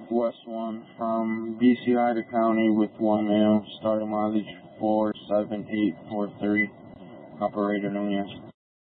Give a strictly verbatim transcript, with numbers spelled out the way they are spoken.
West one from B C Ida County with one male, starting mileage four seven eight four three, operator Nunez.